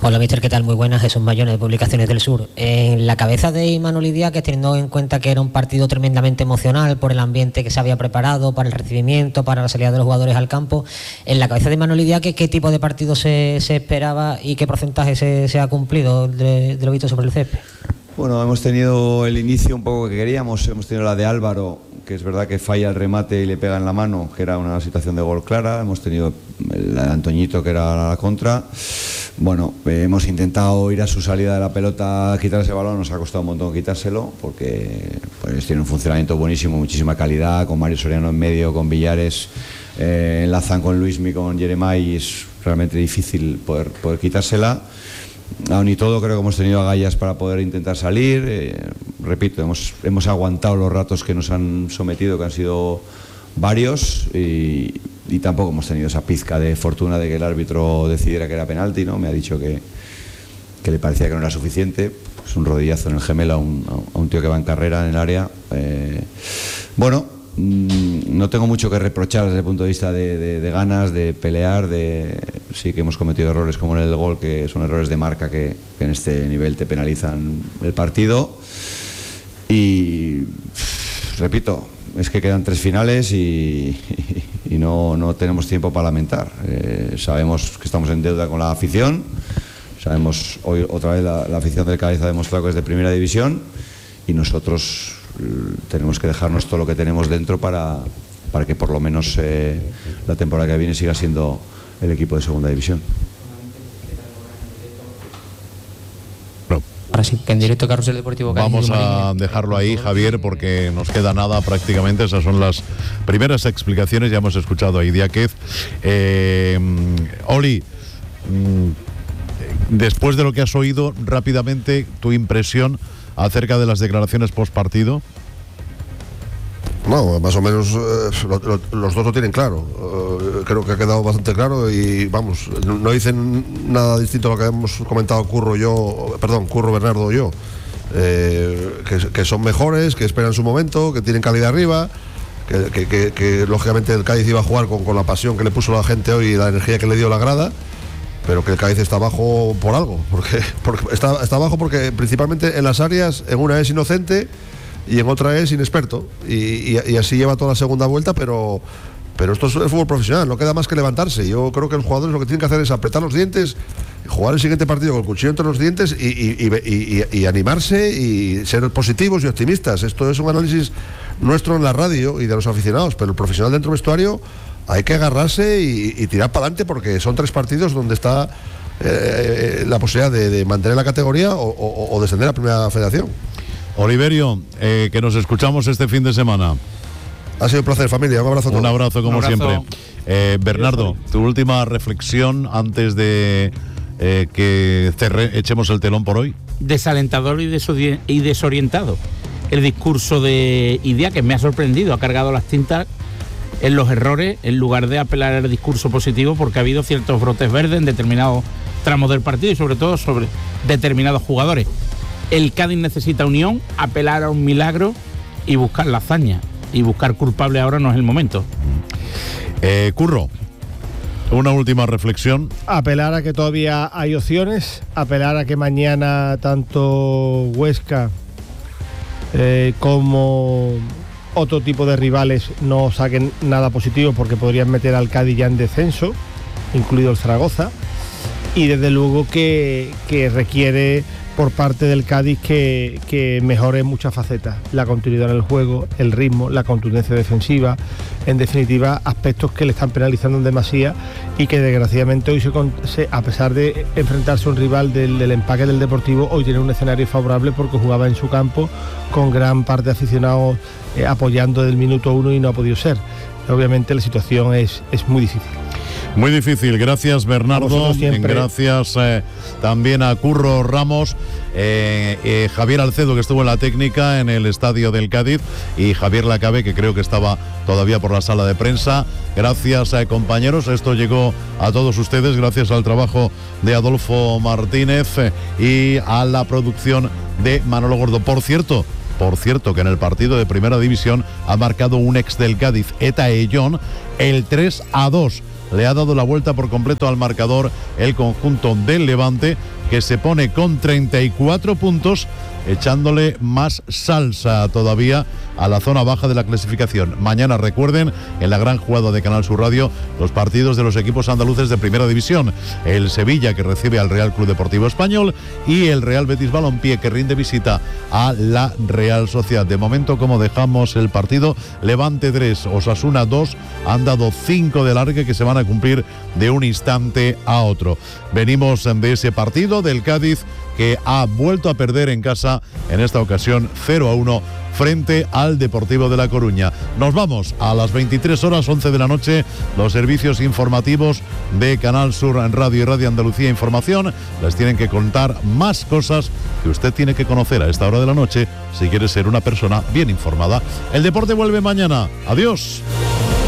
Hola, mister, ¿qué tal? Muy buenas, Jesús Mayone, de Publicaciones del Sur. En la cabeza de Imanol Idiáquez, que teniendo en cuenta que era un partido tremendamente emocional por el ambiente que se había preparado, para el recibimiento, para la salida de los jugadores al campo, en la cabeza de Imanol Idiáquez, ¿qué tipo de partido se esperaba y qué porcentaje se ha cumplido de lo visto sobre el césped? Bueno, hemos tenido el inicio un poco que queríamos. Hemos tenido la de Álvaro, que es verdad que falla el remate y le pega en la mano, que era una situación de gol clara. Hemos tenido la de Antoñito, que era la contra. Bueno, hemos intentado ir a su salida de la pelota, quitar ese balón. Nos ha costado un montón quitárselo, porque pues tiene un funcionamiento buenísimo, muchísima calidad, con Mario Soriano en medio, con Villares, enlazan con Luismi, con Jeremai, y es realmente difícil poder quitársela. Aún y todo, creo que hemos tenido agallas para poder intentar salir. Repito, hemos aguantado los ratos que nos han sometido, que han sido varios, y tampoco hemos tenido esa pizca de fortuna de que el árbitro decidiera que era penalti, ¿no? Me ha dicho que le parecía que no era suficiente. Pues un rodillazo en el gemelo a un tío que va en carrera en el área. Bueno, no tengo mucho que reprochar desde el punto de vista de ganas, de pelear. Sí que hemos cometido errores como en el gol, que son errores de marca que en este nivel te penalizan el partido. Y repito, es que quedan 3 finales y no tenemos tiempo para lamentar. Sabemos que estamos en deuda con la afición. Sabemos, hoy otra vez la afición del Cádiz ha demostrado que es de primera división, y nosotros tenemos que dejarnos todo lo que tenemos dentro para que por lo menos la temporada que viene siga siendo el equipo de segunda división. Ahora sí, que en directo Carrusel Deportivo Cádiz. Vamos a dejarlo ahí, Javier, porque nos queda nada prácticamente. Esas son las primeras explicaciones. Ya hemos escuchado a Idiáquez. Oli, después de lo que has oído, rápidamente, tu impresión acerca de las declaraciones post partido. No, más o menos los dos lo tienen claro. Creo que ha quedado bastante claro y vamos, no dicen nada distinto a lo que hemos comentado Curro, Bernardo y yo. Que son mejores, que esperan su momento, que tienen calidad arriba, que lógicamente el Cádiz iba a jugar con la pasión que le puso la gente hoy y la energía que le dio la grada, pero que el Cádiz está abajo por algo, porque está abajo porque principalmente en las áreas, en una es inocente y en otra es inexperto, y así lleva toda la segunda vuelta, pero esto es el fútbol profesional, no queda más que levantarse. Yo creo que los jugadores lo que tienen que hacer es apretar los dientes, jugar el siguiente partido con el cuchillo entre los dientes y animarse y ser positivos y optimistas. Esto es un análisis nuestro en la radio y de los aficionados, pero el profesional dentro del vestuario hay que agarrarse y tirar para adelante, porque son 3 partidos donde está la posibilidad de mantener la categoría o descender a la primera federación. Oliverio, que nos escuchamos este fin de semana. Ha sido un placer, familia. Un abrazo a todos. Un abrazo como siempre. Bernardo, tu última reflexión antes de que echemos el telón por hoy. Desalentador y desorientado. El discurso de Idiáquez me ha sorprendido. Ha cargado las tintas en los errores en lugar de apelar al discurso positivo, porque ha habido ciertos brotes verdes en determinados tramos del partido y sobre todo sobre determinados jugadores. El Cádiz necesita unión, apelar a un milagro y buscar la hazaña. Y buscar culpable ahora no es el momento. Curro, una última reflexión. Apelar a que todavía hay opciones, apelar a que mañana tanto Huesca como otro tipo de rivales no saquen nada positivo, porque podrían meter al Cádiz ya en descenso, incluido el Zaragoza, y desde luego que requiere por parte del Cádiz que mejore muchas facetas: la continuidad en el juego, el ritmo, la contundencia defensiva, en definitiva aspectos que le están penalizando en demasía, y que desgraciadamente hoy a pesar de enfrentarse a un rival del empaque del Deportivo, hoy tiene un escenario favorable porque jugaba en su campo con gran parte de aficionados apoyando del minuto 1 y no ha podido ser. Obviamente la situación es muy difícil. Muy difícil. Gracias, Bernardo. Gracias también a Curro Ramos, Javier Alcedo, que estuvo en la técnica en el estadio del Cádiz, y Javier Lacabe, que creo que estaba todavía por la sala de prensa. Gracias, compañeros. Esto llegó a todos ustedes gracias al trabajo de Adolfo Martínez y a la producción de Manolo Gordo. Por cierto, que en el partido de Primera División ha marcado un ex del Cádiz, Eta Ellón, el 3-2. Le ha dado la vuelta por completo al marcador el conjunto del Levante, que se pone con 34 puntos, echándole más salsa todavía a la zona baja de la clasificación. Mañana, recuerden, en la gran jugada de Canal Sur Radio, los partidos de los equipos andaluces de Primera División. El Sevilla, que recibe al Real Club Deportivo Español, y el Real Betis Balompié, que rinde visita a la Real Sociedad. De momento, como dejamos el partido, Levante 3, Osasuna 2, han dado 5 de largue que se van a cumplir de un instante a otro. Venimos de ese partido del Cádiz, que ha vuelto a perder en casa, en esta ocasión 0-1 frente al Deportivo de La Coruña. Nos vamos a las 23 horas, 11 de la noche, los servicios informativos de Canal Sur Radio y Radio Andalucía Información les tienen que contar más cosas que usted tiene que conocer a esta hora de la noche si quiere ser una persona bien informada. El deporte vuelve mañana. Adiós.